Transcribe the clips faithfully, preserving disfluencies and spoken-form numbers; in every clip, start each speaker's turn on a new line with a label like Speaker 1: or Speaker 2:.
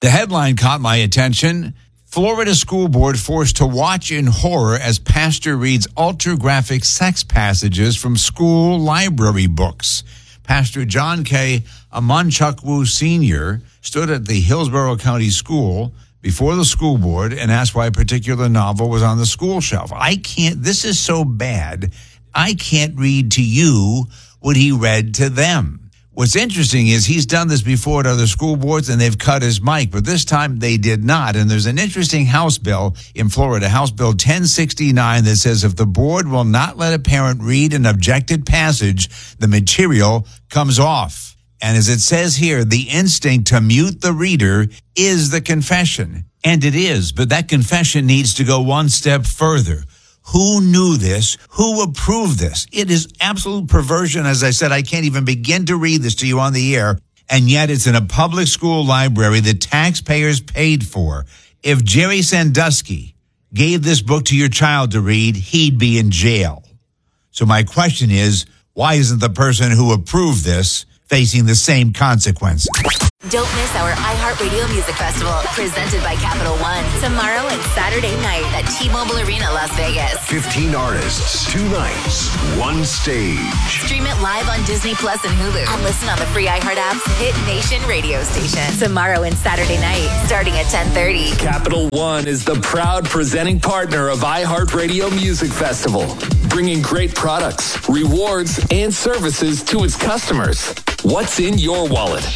Speaker 1: The headline caught my attention. Florida school board forced to watch in horror as pastor reads ultra-graphic sex passages from school library books. Pastor John K. Amanchukwu Senior stood at the Hillsborough County School before the school board and asked why a particular novel was on the school shelf. I can't, this is so bad, I can't read to you what he read to them. What's interesting is he's done this before at other school boards, and they've cut his mic, but this time they did not. And there's an interesting House bill in Florida, House Bill ten sixty-nine, that says if the board will not let a parent read an objected passage, the material comes off. And as it says here, the instinct to mute the reader is the confession. And it is, but that confession needs to go one step further. Who knew this? Who approved this? It is absolute perversion. As I said, I can't even begin to read this to you on the air. And yet it's in a public school library that taxpayers paid for. If Jerry Sandusky gave this book to your child to read, he'd be in jail. So my question is, why isn't the person who approved this facing the same consequences?
Speaker 2: Don't miss our iHeartRadio Music Festival, presented by Capital One, tomorrow and Saturday night at T-Mobile Arena, Las Vegas.
Speaker 3: fifteen artists, two nights, one stage.
Speaker 2: Stream it live on Disney Plus and Hulu, and listen on the free iHeart app's Hit Nation radio station. Tomorrow and Saturday night, starting at ten thirty.
Speaker 4: Capital One is the proud presenting partner of iHeartRadio Music Festival, bringing great products, rewards, and services to its customers. What's in your wallet?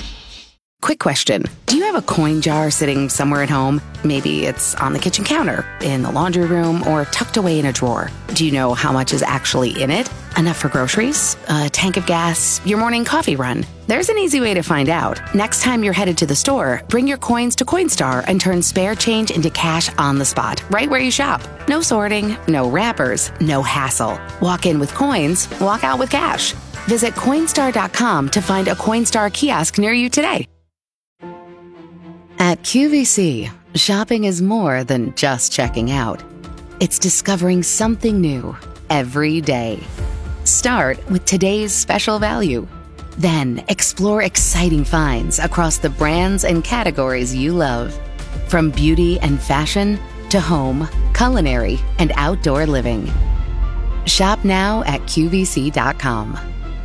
Speaker 5: Quick question. Do you have a coin jar sitting somewhere at home? Maybe it's on the kitchen counter, in the laundry room, or tucked away in a drawer. Do you know how much is actually in it? Enough for groceries? A tank of gas? Your morning coffee run? There's an easy way to find out. Next time you're headed to the store, bring your coins to Coinstar and turn spare change into cash on the spot, right where you shop. No sorting, no wrappers, no hassle. Walk in with coins, walk out with cash. Visit Coinstar dot com to find a Coinstar kiosk near you today. At Q V C, shopping is more than just checking out. It's discovering something new every day. Start with today's special value. Then explore exciting finds across the brands and categories you love. From beauty and fashion to home, culinary, and outdoor living. Shop now at Q V C dot com.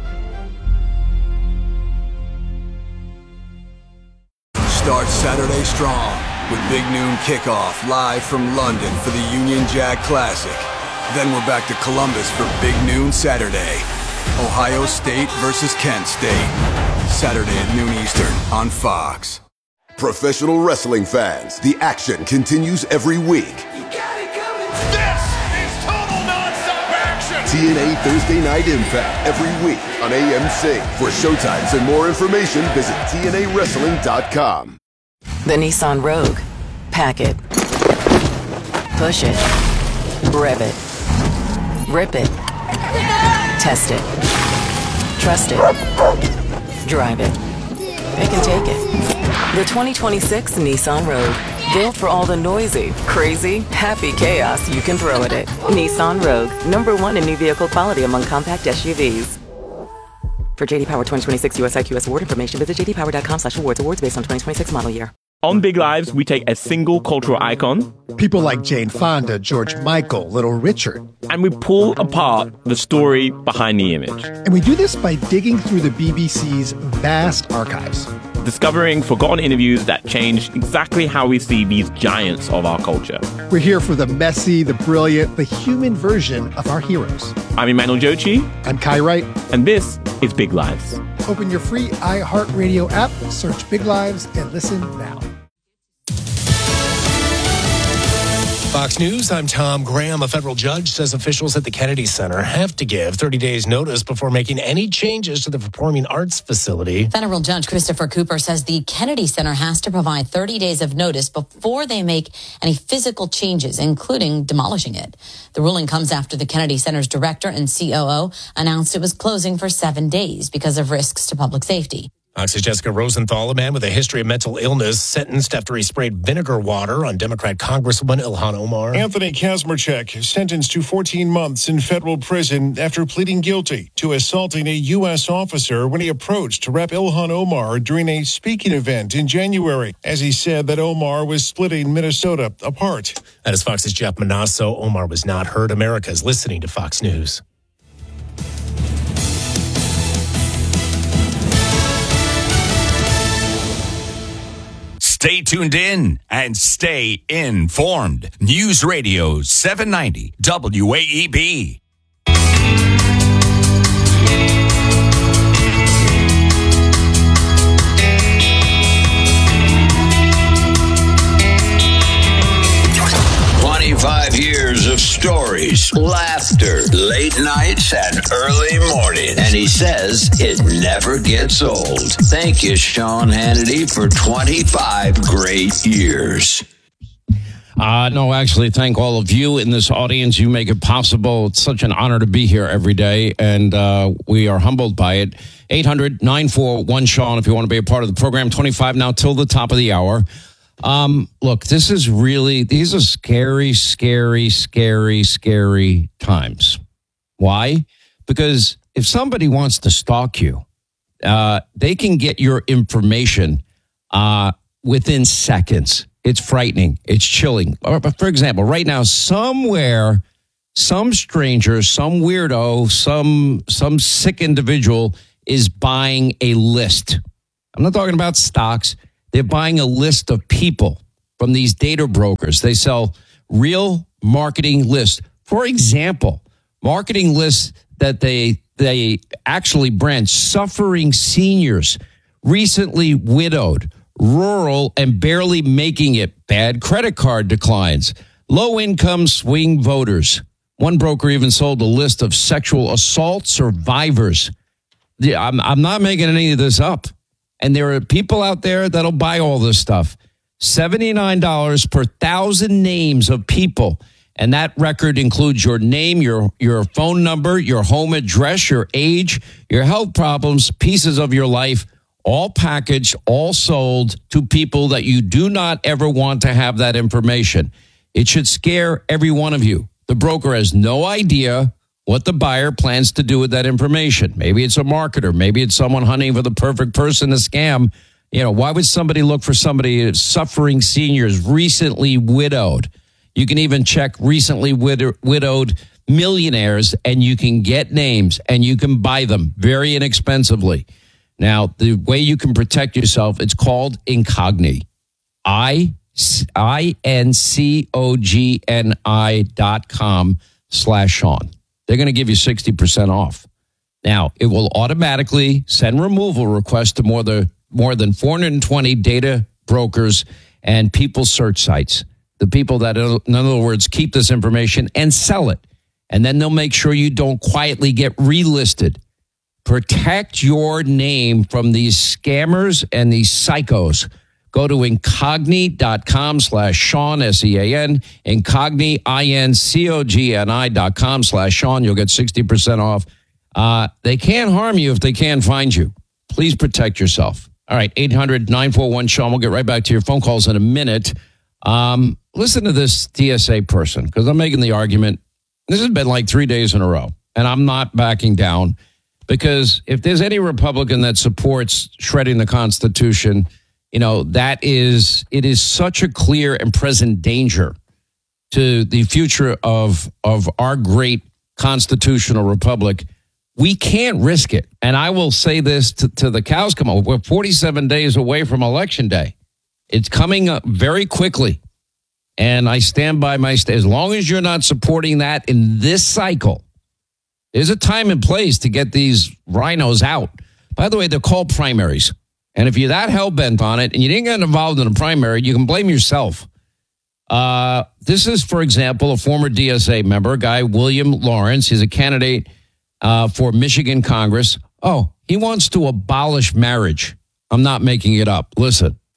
Speaker 6: Start Saturday strong with Big Noon Kickoff live from London for the Union Jack Classic. Then we're back to Columbus for Big Noon Saturday. Ohio State versus Kent State. Saturday at noon Eastern on Fox.
Speaker 7: Professional wrestling fans, the action continues every week.
Speaker 8: You got it coming. This is total nonstop action.
Speaker 7: T N A Thursday Night Impact every week on A M C. For showtimes and more information, visit T N A wrestling dot com.
Speaker 9: The Nissan Rogue. Pack it. Push it. Rev it. Rip it. Test it. Trust it. Drive it. It can take it. The twenty twenty-six Nissan Rogue. Built for all the noisy, crazy, happy chaos you can throw at it. Nissan Rogue. Number one in new vehicle quality among compact S U Vs. For J D Power twenty twenty-six U S I Q S award information, visit j d power dot com slash awards. Awards based on twenty twenty-six model year.
Speaker 10: On Big Lives, we take a single cultural icon,
Speaker 11: people like Jane Fonda, George Michael, Little Richard,
Speaker 10: and we pull apart the story behind the image.
Speaker 11: And we do this by digging through the B B C's vast archives,
Speaker 10: discovering forgotten interviews that change exactly how we see these giants of our culture.
Speaker 11: We're here for the messy, the brilliant, the human version of our heroes.
Speaker 10: I'm Emmanuel Jochi.
Speaker 11: I'm Kai Wright.
Speaker 10: And this is Big Lives.
Speaker 11: Open your free iHeartRadio app, search Big Lives, and listen now.
Speaker 12: Fox News, I'm Tom Graham. A federal judge says officials at the Kennedy Center have to give thirty days notice before making any changes to the performing arts facility.
Speaker 13: Federal Judge Christopher Cooper says the Kennedy Center has to provide thirty days of notice before they make any physical changes, including demolishing it. The ruling comes after the Kennedy Center's director and C O O announced it was closing for seven days because of risks to public safety.
Speaker 12: Fox's Jessica Rosenthal, a man with a history of mental illness, sentenced after he sprayed vinegar water on Democrat Congresswoman Ilhan Omar.
Speaker 14: Anthony Kazmarchuk sentenced to fourteen months in federal prison after pleading guilty to assaulting a U S officer when he approached Rep Ilhan Omar during a speaking event in January, as he said that Omar was splitting Minnesota apart.
Speaker 12: That is Fox's Jeff Manasso. Omar was not hurt. America is listening to Fox News.
Speaker 15: Stay tuned in and stay informed. News Radio seven ninety W A E B.
Speaker 16: twenty-five years of stories, laughter, late nights, and early mornings. And he says it never gets old. Thank you, Sean Hannity, for twenty-five great years.
Speaker 17: Uh, no, actually, thank all of you in this audience. You make it possible. It's such an honor to be here every day, and uh, we are humbled by it. eight hundred nine four one Sean, if you want to be a part of the program. twenty-five now till the top of the hour. Um, look, this is really, these are scary, scary, scary, scary times. Why? Because if somebody wants to stalk you, uh, they can get your information uh, within seconds. It's frightening. It's chilling. For example, right now, somewhere, some stranger, some weirdo, some some sick individual is buying a list. I'm not talking about stocks. They're buying a list of people from these data brokers. They sell real marketing lists. For example, marketing lists that they they actually brand suffering seniors, recently widowed, rural and barely making it, bad credit card declines, low-income swing voters. One broker even sold a list of sexual assault survivors. I'm, I'm not making any of this up. And there are people out there that'll buy all this stuff. seventy-nine dollars per thousand names of people. And that record includes your name, your, your phone number, your home address, your age, your health problems, pieces of your life, all packaged, all sold to people that you do not ever want to have that information. It should scare every one of you. The broker has no idea what the buyer plans to do with that information. Maybe it's a marketer. Maybe it's someone hunting for the perfect person to scam. You know, why would somebody look for somebody suffering seniors, recently widowed? You can even check recently wid- widowed millionaires, and you can get names, and you can buy them very inexpensively. Now, the way you can protect yourself, it's called Incogni. I, I-N-C-O-G-N-I dot com slash Sean. They're going to give you sixty percent off. Now, it will automatically send removal requests to more than, more than four hundred twenty data brokers and people search sites. The people that, in other words, keep this information and sell it. And then they'll make sure you don't quietly get relisted. Protect your name from these scammers and these psychos. Go to incogni.com slash Sean, S E A N, incogni, I N C O G N I dot com slash Sean. You'll get sixty percent off. Uh, they can't harm you if they can't find you. Please protect yourself. All right, eight hundred nine four one Sean. We'll get right back to your phone calls in a minute. Um, listen to this T S A person, because I'm making the argument. This has been like three days in a row, and I'm not backing down, because if there's any Republican that supports shredding the Constitution, you know, that is, it is such a clear and present danger to the future of, of our great constitutional republic. We can't risk it. And I will say this to, to the cows come home. We're forty-seven days away from Election Day. It's coming up very quickly. And I stand by my, st- as long as you're not supporting that in this cycle, there's a time and place to get these rhinos out. By the way, they're called primaries. And if you're that hell-bent on it and you didn't get involved in a primary, you can blame yourself. Uh, this is, for example, a former D S A member, a guy, William Lawrence. He's a candidate uh, for Michigan Congress. Oh, he wants to abolish marriage. I'm not making it up. Listen,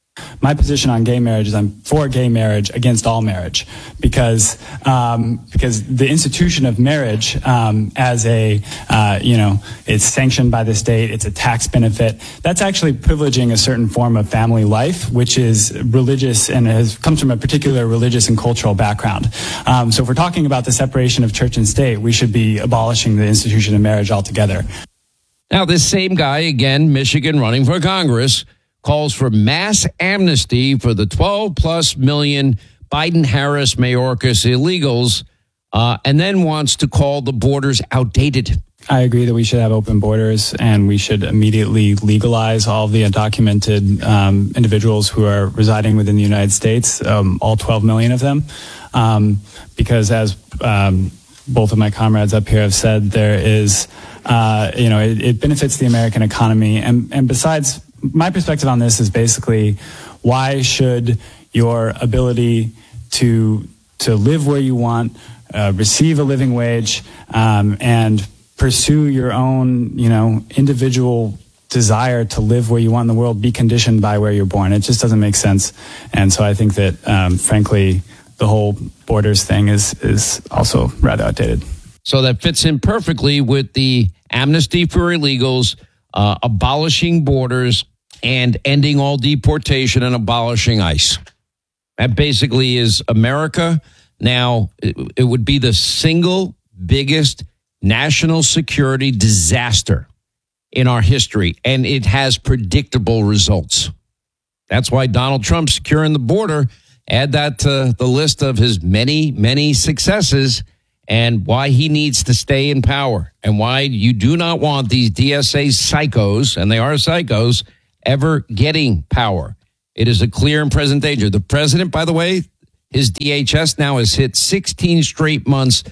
Speaker 18: My position on gay marriage is I'm for gay marriage against all marriage, because um, because the institution of marriage um, as a uh, you know it's sanctioned by the state, it's a tax benefit. That's actually privileging a certain form of family life, which is religious and has comes from a particular religious and cultural background. Um, so if we're talking about the separation of church and state, we should be abolishing the institution of marriage altogether.
Speaker 17: Now, this same guy, again, Michigan, running for Congress, calls for mass amnesty for the twelve plus million Biden-Harris Mayorkas illegals, uh, and then wants to call the borders outdated.
Speaker 18: I agree that we should have open borders, and we should immediately legalize all the undocumented um, individuals who are residing within the United States, um, all twelve million of them, um, because as um, both of my comrades up here have said, there is, uh, you know, it, it benefits the American economy. And, and besides, my perspective on this is basically, why should your ability to to live where you want, uh, receive a living wage, um, and pursue your own, you know, individual desire to live where you want in the world be conditioned by where you're born? It just doesn't make sense. And so I think that, um, frankly, the whole borders thing is is also rather outdated.
Speaker 17: So that fits in perfectly with the amnesty for illegals, uh, abolishing borders, and ending all deportation and abolishing ICE. That basically is America. Now, it, it would be the single biggest national security disaster in our history, and it has predictable results. That's why Donald Trump securing the border, add that to the list of his many, many successes, and why he needs to stay in power, and why you do not want these D S A psychos, and they are psychos, ever getting power. It is a clear and present danger. The president, by the way, his D H S now has hit sixteen straight months,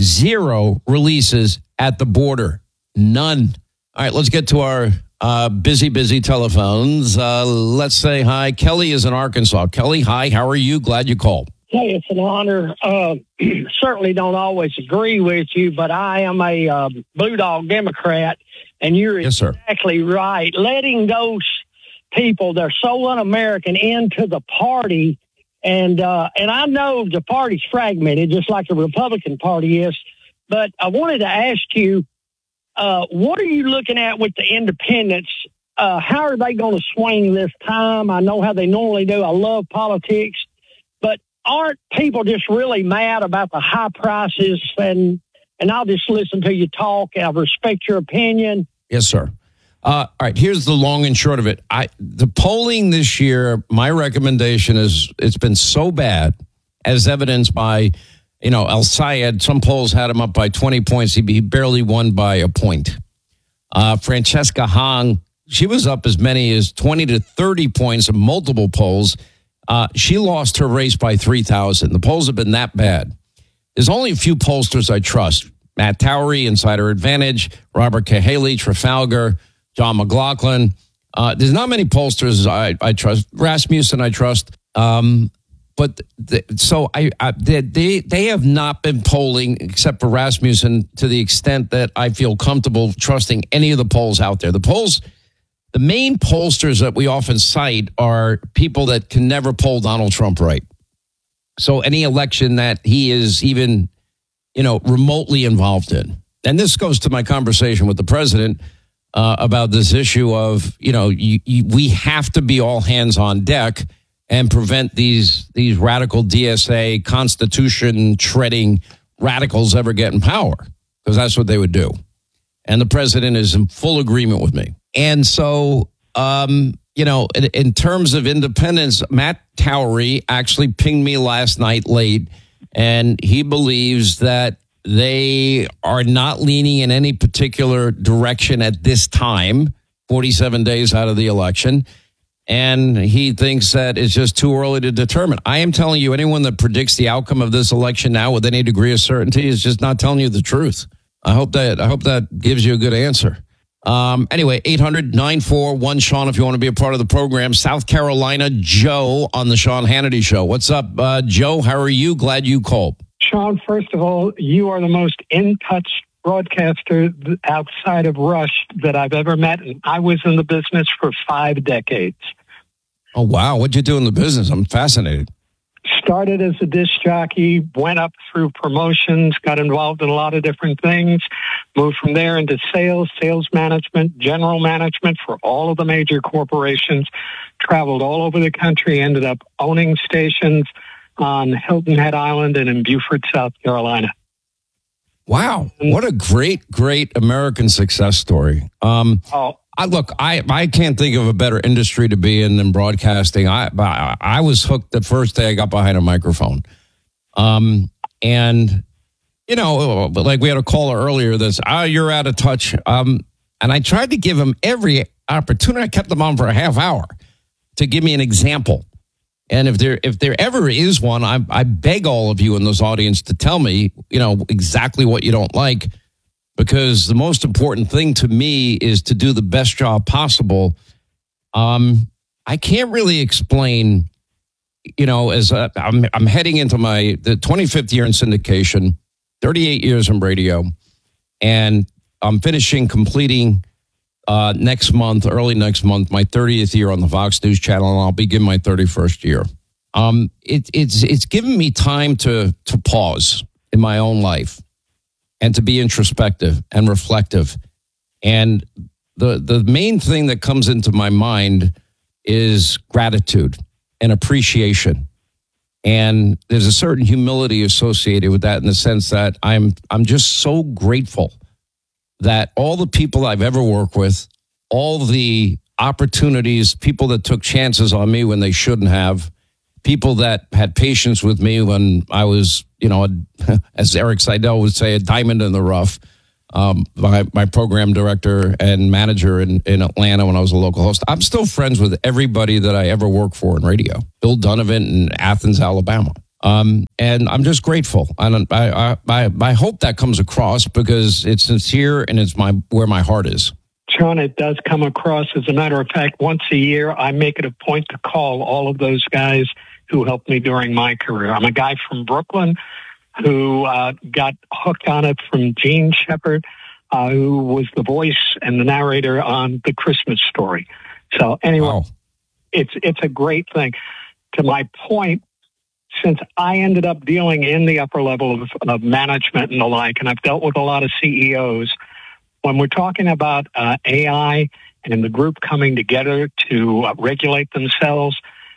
Speaker 17: zero releases at the border. None. All right, let's get to our uh, busy, busy telephones. Uh, let's say hi. Kelly is in Arkansas. Kelly, hi. How are you? Glad you called.
Speaker 19: Hey, it's an honor. Uh, certainly don't always agree with you, but I am a uh, Blue Dog Democrat, and you're
Speaker 17: yes, sir.
Speaker 19: exactly right. Letting those people, they're so un-American, into the party, and uh, and I know the party's fragmented, just like the Republican Party is, but I wanted to ask you, uh, what are you looking at with the independents? Uh, how are they going to swing this time? I know how they normally do. I love politics, but aren't people just really mad about the high prices? And and I'll just listen to you talk. I respect your opinion.
Speaker 17: Yes, sir. Uh, all right, here's the long and short of it. I the polling this year, my recommendation is it's been so bad, as evidenced by, you know, El Sayed. Some polls had him up by twenty points. He, he barely won by a point. Uh, Francesca Hong, she was up as many as twenty to thirty points in multiple polls. Uh, she lost her race by three thousand. The polls have been that bad. There's only a few pollsters I trust. Matt Towery, Insider Advantage, Robert Cahaley, Trafalgar, John McLaughlin. Uh, there's not many pollsters I, I trust. Rasmussen I trust. Um, but the, so I, I they they have not been polling, except for Rasmussen, to the extent that I feel comfortable trusting any of the polls out there. The polls, the main pollsters that we often cite are people that can never poll Donald Trump right. So any election that he is even, you know, remotely involved in. And this goes to my conversation with the president uh, about this issue of, you know, you, you, we have to be all hands on deck and prevent these these radical D S A constitution treading radicals ever get in power, because that's what they would do. And the president is in full agreement with me. And so, um, you know, in, in terms of independence, Matt Towery actually pinged me last night late, and he believes that they are not leaning in any particular direction at this time, forty-seven days out of the election. And he thinks that it's just too early to determine. I am telling you, anyone that predicts the outcome of this election now with any degree of certainty is just not telling you the truth. I hope that I hope that gives you a good answer. Um, anyway, eight hundred nine four one Sean, if you want to be a part of the program. South Carolina, Joe on the Sean Hannity Show. What's up, uh, Joe? How are you? Glad you called.
Speaker 20: Sean, first of all, you are the most in-touch broadcaster outside of Rush that I've ever met. And I was in the business for five decades.
Speaker 17: Oh, wow. What'd you do in the business? I'm fascinated.
Speaker 20: Started as a disc jockey, went up through promotions, got involved in a lot of different things, moved from there into sales, sales management, general management for all of the major corporations, traveled all over the country, ended up owning stations on Hilton Head Island and in Beaufort, South Carolina.
Speaker 17: Wow. What a great, great American success story. Um,
Speaker 20: oh.
Speaker 17: I look, I, I can't think of a better industry to be in than broadcasting. I, I I was hooked the first day I got behind a microphone. Um, and, you know, like we had a caller earlier that's, oh, you're out of touch. Um, and I tried to give him every opportunity. I kept him on for a half hour to give me an example. And if there if there ever is one, I, I beg all of you in this audience to tell me, you know, exactly what you don't like. Because the most important thing to me is to do the best job possible. Um, I can't really explain, you know, as a, I'm, I'm heading into my the twenty-fifth year in syndication, thirty-eight years in radio, and I'm finishing completing uh, next month, early next month, my thirtieth year on the Fox News Channel, and I'll begin my thirty-first year. Um, it, it's it's given me time to to pause in my own life. And to be introspective and reflective. And the the main thing that comes into my mind is gratitude and appreciation. And there's a certain humility associated with that in the sense that I'm I'm just so grateful that all the people I've ever worked with, all the opportunities, people that took chances on me when they shouldn't have, people that had patience with me when I was, you know, a, as Eric Seidel would say, a diamond in the rough. Um, my, my program director and manager in, in Atlanta when I was a local host. I'm still friends with everybody that I ever worked for in radio. Bill Donovan in Athens, Alabama. Um, and I'm just grateful. And I, I, I, I hope that comes across because it's sincere and it's my where my heart is.
Speaker 20: Sean, it does come across. As a matter of fact, once a year, I make it a point to call all of those guys who helped me during my career. I'm a guy from Brooklyn who uh, got hooked on it from Gene Shepard, uh, who was the voice and the narrator on The Christmas Story. So anyway, wow. it's it's a great thing. To my point, since I ended up dealing in the upper level of, of management and the like, and I've dealt with a lot of C E Os, when we're talking about uh, A I and the group coming together to uh, regulate themselves,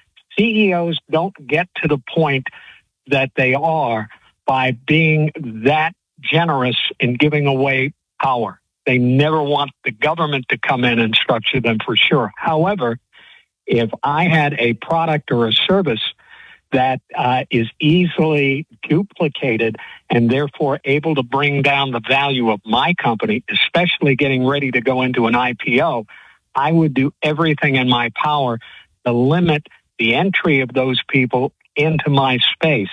Speaker 20: C E Os don't get to the point that they are by being that generous in giving away power. They never want the government to come in and structure them for sure. However, if I had a product or a service that uh, is easily duplicated and therefore able to bring down the value of my company, especially getting ready to go into an I P O, I would do everything in my power to limit the entry of those people into my space.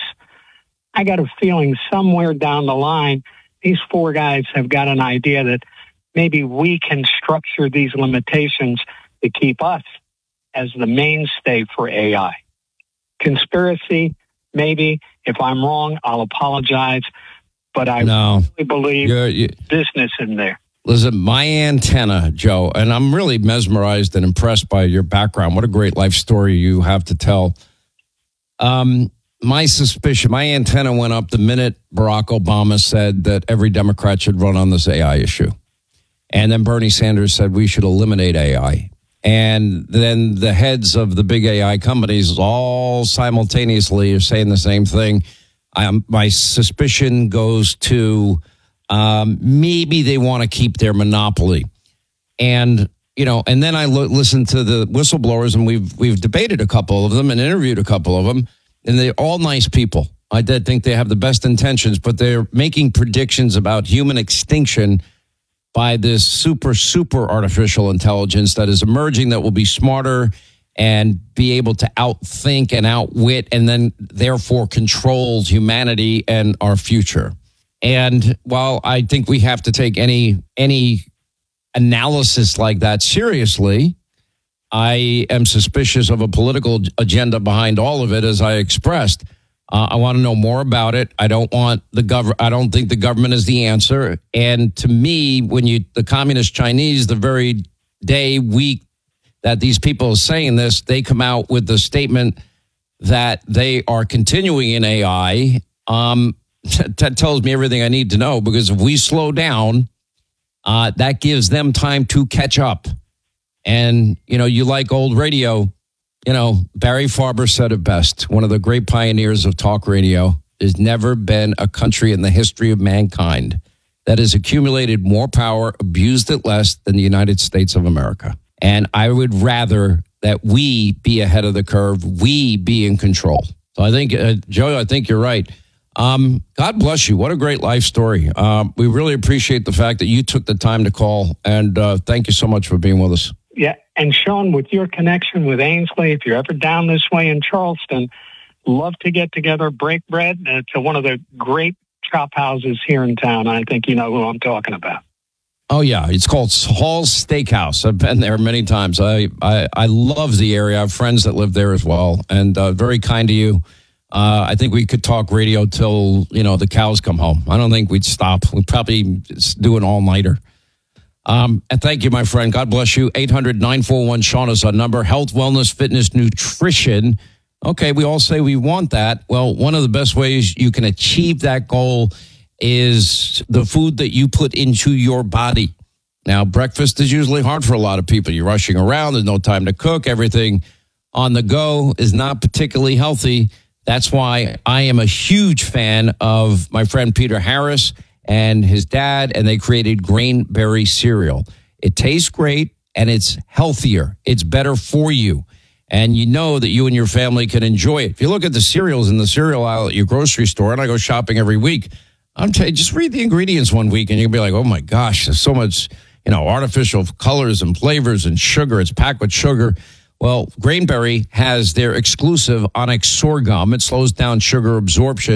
Speaker 20: I got a feeling somewhere down the line, these four guys have got an idea that maybe we can structure these limitations to keep us as the mainstay for A I. Conspiracy, maybe. If I'm wrong, I'll apologize. But I
Speaker 17: no.
Speaker 20: really believe
Speaker 17: you're, you're,
Speaker 20: business in there.
Speaker 17: Listen, my antenna, Joe, and I'm really mesmerized and impressed by your background. What a great life story you have to tell. Um, my suspicion, my antenna went up the minute Barack Obama said that every Democrat should run on this A I issue. And then Bernie Sanders said we should eliminate A I. And then the heads of the big A I companies all simultaneously are saying the same thing. Um, my suspicion goes to um, maybe they want to keep their monopoly. And, you know, and then I lo- listened to the whistleblowers, and we've we've debated a couple of them and interviewed a couple of them, and they're all nice people. I did think they have the best intentions, but they're making predictions about human extinction by this super, super artificial intelligence that is emerging that will be smarter and be able to outthink and outwit and then therefore controls humanity and our future. And while I think we have to take any any analysis like that seriously, I am suspicious of a political agenda behind all of it, as I expressed. Uh, I want to know more about it. I don't want the gov- I don't think the government is the answer. And to me, when you the communist Chinese, the very day, week, that these people are saying this, they come out with the statement that they are continuing in A I. Um, that tells me everything I need to know, because if we slow down, uh, that gives them time to catch up. And, you know, you like old radio, you know, Barry Farber said it best, one of the great pioneers of talk radio. There's never been a country in the history of mankind that has accumulated more power, abused it less than the United States of America. And I would rather that we be ahead of the curve, we be in control. So I think, uh, Joe, I think you're right. Um, God bless you. What a great life story. Um, we really appreciate the fact that you took the time to call, and uh, thank you so much for being with us.
Speaker 20: Yeah, and Sean, with your connection with Ainsley, if you're ever down this way in Charleston, love to get together, break bread uh, to one of the great chop houses here in town. I think you know who I'm talking about.
Speaker 17: Oh, yeah. It's called Hall's Steakhouse. I've been there many times. I, I, I love the area. I have friends that live there as well, and uh, very kind to you. Uh, I think we could talk radio till, you know, the cows come home. I don't think we'd stop. We'd probably do an all-nighter. Um, and thank you, my friend. God bless you. eight hundred nine four one Sean is our number. Health, wellness, fitness, nutrition. Okay, we all say we want that. Well, one of the best ways you can achieve that goal is the food that you put into your body. Now, breakfast is usually hard for a lot of people. You're rushing around. There's no time to cook. Everything on the go is not particularly healthy. That's why I am a huge fan of my friend Peter Harris and his dad, and they created Grainberry cereal. It tastes great, and it's healthier. It's better for you. And you know that you and your family can enjoy it. If you look at the cereals in the cereal aisle at your grocery store, and I go shopping every week, I'm telling you, just read the ingredients one week, and you'll be like, oh, my gosh, there's so much, you know, artificial colors and flavors and sugar. It's packed with sugar. Well, Grainberry has their exclusive Onyx sorghum. It slows down sugar absorption.